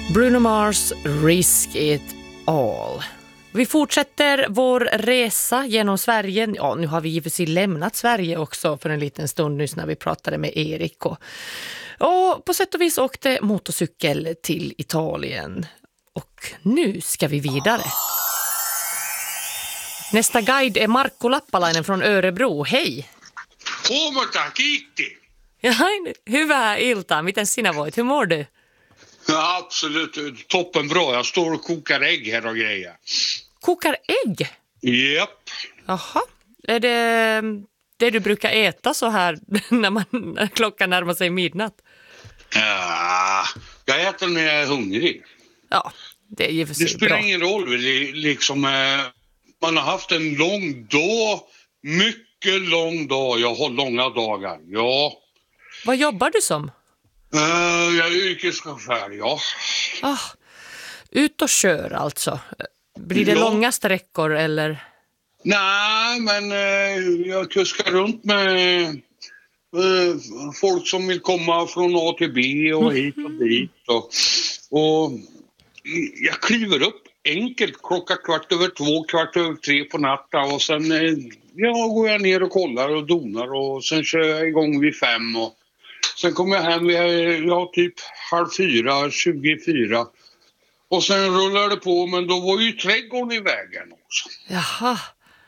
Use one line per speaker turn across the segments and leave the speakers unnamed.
Bruno Mars, Risk It All. Vi fortsätter vår resa genom Sverige. Ja, nu har vi givetvis lämnat Sverige också för en liten stund nyss när vi pratade med Erik. Och på sätt och vis åkte motorcykel till Italien. Och nu ska vi vidare. Nästa guide är Markku Lappalainen från Örebro. Hei!
Huomenta, kiitti!
Ja, hyvää iltaa. Miten sinä voit? Hur mår du?
Ja, absolut, toppen bra. Jag står och kokar ägg här och grejer.
Kokar ägg?
Japp.
Jaha. Är det du brukar äta så här när klockan närmar sig midnatt?
Ja, jag äter när jag är hungrig.
Ja, det är givetvis bra.
Det spelar ingen roll. Liksom, man har haft en lång dag, mycket lång dag. Jag har långa dagar, ja.
Vad jobbar du som?
Jag är yrkeschaufför, ja.
Ut och kör alltså. Blir det långa sträckor eller? Nej,
men jag kuskar runt med folk som vill komma från A till B och hit och dit. Och jag kliver upp enkelt klockan 2:15, 2:15 på natten och sen går jag ner och kollar och donar och sen kör jag igång vid 5 och sen kommer jag hem vid typ 3:30, 24. Och sen rullar det på, men då var ju trädgården i vägen också.
Jaha.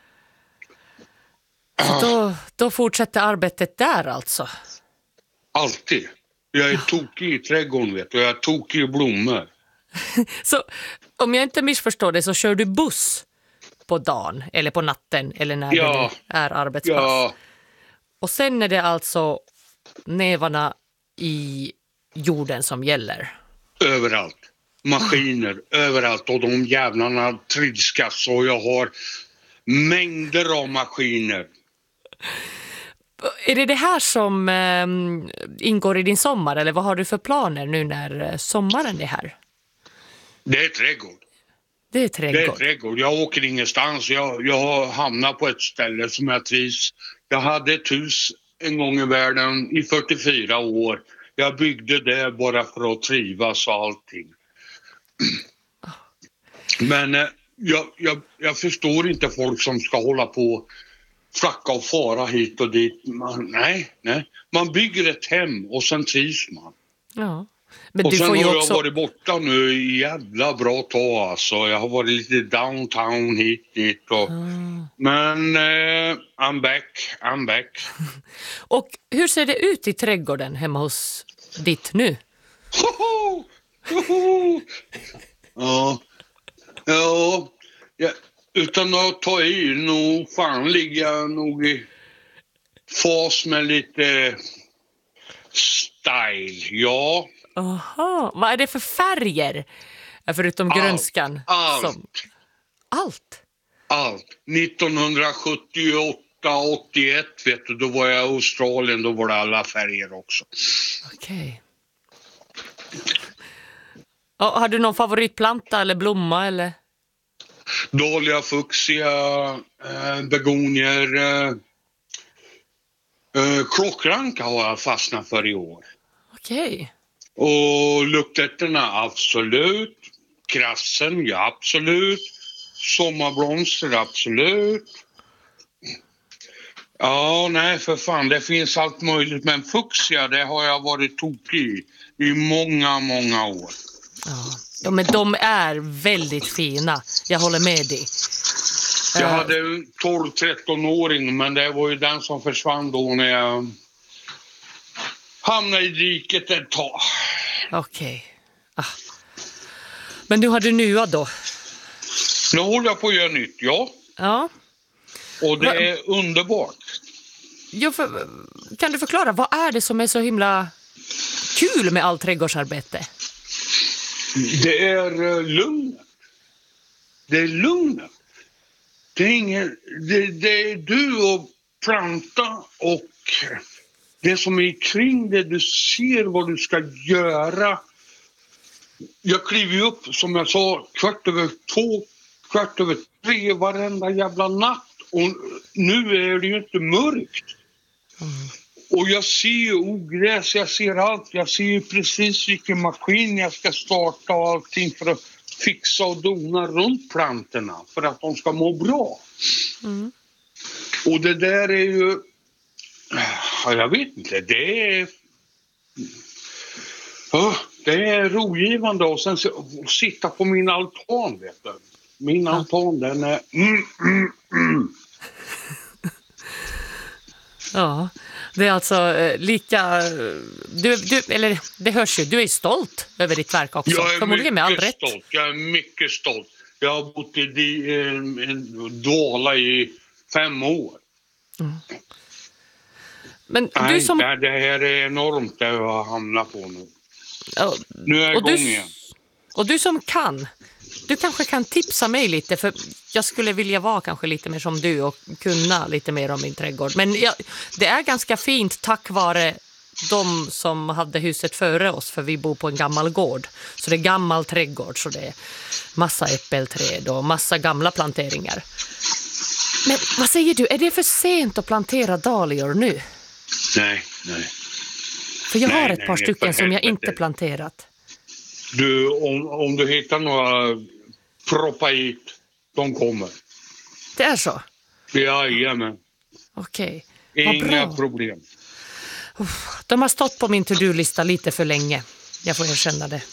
Så då fortsätter arbetet där alltså?
Alltid. Jag är tokig i trädgården, vet du. Jag är tokig i blommor.
Så om jag inte missförstår det så kör du buss på dagen eller på natten eller när det är arbetspass?
Ja.
Och sen är det alltså nävarna i jorden som gäller?
Överallt. Maskiner, överallt. Och de jävlarna trilskas och jag har mängder av maskiner.
Är det här som ingår i din sommar eller vad har du för planer nu när sommaren är här?
Det är trädgård.
Det är trädgård.
Jag åker ingenstans. Jag har hamnat på ett ställe som jag trivs. Jag hade ett hus en gång i världen i 44 år. Jag byggde det bara för att trivas och allting. Men jag förstår inte folk som ska hålla på flacka och fara hit och dit. Nej. Man bygger ett hem och sen trivs man.
Ja. Men
och
du
sen
får ju
har
också...
jag varit borta nu i jävla bra tag alltså. Jag har varit lite downtown hit och... Men I'm back.
Och hur ser det ut i trädgården hemma hos ditt nu?
Ja, utan att ta i nog fan ligga nog i fas med lite style, ja.
Aha, vad är det för färger? Förutom grönskan. Allt?
Allt. 1978, 81 vet du, då var jag i Australien, då var det alla färger också.
Okej. Har du någon favoritplanta eller blomma eller?
Dahlia, fuchsia, begonier, klockranka har jag fastnat för i år.
Okej.
Och luktärtorna, absolut. Krassen, ja absolut. Sommarblomster, absolut. Ja, nej för fan, det finns allt möjligt. Men fuchsia, det har jag varit tokig i många år.
Ja, men de är väldigt fina. Jag håller med dig.
Jag hade en 12-13-åring, men det var ju den som försvann då när jag hamnade i diket ett tag.
Okej. Men du hade nya då?
Nu håller jag på att göra nytt, ja. Och det är underbart.
Kan du förklara, vad är det som är så himla kul med all trädgårdsarbete?
Det är lugnet. Det är lugnet. Det är du och planta och det som är kring det. Du ser vad du ska göra. Jag kliver upp, som jag sa, 2:15, 2:15 varenda jävla natt. Och nu är det ju inte mörkt. Och jag ser ju ogräs, jag ser allt. Jag ser ju precis vilken maskin jag ska starta och allting för att fixa och dona runt plantorna för att de ska må bra. Mm. Och det där är ju... Jag vet inte, det är rogivande och sen sitta på min altan, vet du. Min altan, den är...
Ja, det är alltså lika... eller det hörs ju, du är stolt över ditt verk också.
Jag är
förmodligen med all rätt.
Stolt. Jag är mycket stolt. Jag har bott i Dala i 5 år. Mm.
Men
nej,
du som...
det här är enormt det jag har hamnat på nu.
Ja,
nu är jag igång igen.
Och du som kan, du kanske kan tipsa mig lite, för jag skulle vilja vara kanske lite mer som du och kunna lite mer om min trädgård. Men det är ganska fint tack vare de som hade huset före oss, för vi bor på en gammal gård. Så det är gammal trädgård, så det är massa äppelträd och massa gamla planteringar. Men vad säger du, är det för sent att plantera dahlior nu?
Nej.
För jag har ett par stycken som jag inte planterat.
Du, om du hittar några proppa hit, de kommer.
Det är så?
Jajamän.
Okej.
Inga problem.
De har stått på min to-do-lista lite för länge. Jag får erkänna det.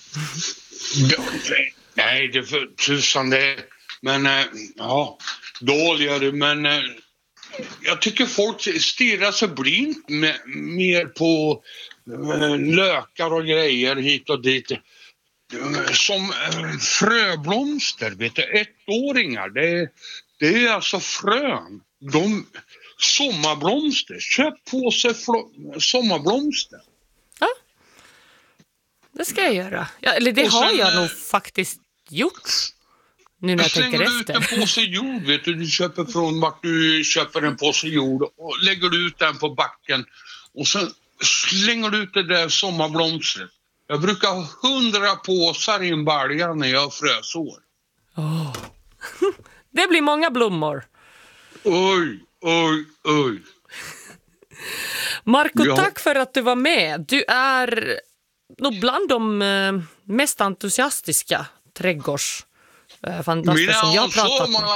Nej, det är för tusan det. Men dåligare, men jag tycker folk stirrar sig blint mer på lökar och grejer hit och dit. Som fröblomster, vet du, 1-åringar, det är alltså frön. Sommarblomster, köp på sig sommarblomster.
Ja, det ska jag göra. Eller det har jag nog faktiskt gjort. Nu när jag tänker efter.
Slänger du ut en påse jord, vet du köper från vart du köper en påse jord och lägger ut den på backen och sen slänger du ut det där sommarblomstret. Jag brukar ha 100 påsar i en balja när jag har frösår.
Det blir många blommor.
Oj.
Marco, tack för att du var med. Du är nog bland de mest entusiastiska trädgårdsfantaster som jag har pratat med.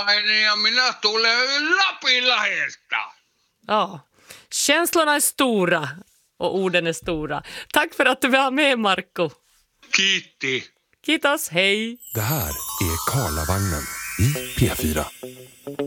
Ja, känslorna är stora och orden är stora. Tack för att du var med, Marco.
Kiitos,
hej.
Det här är Karlavagnen i P4.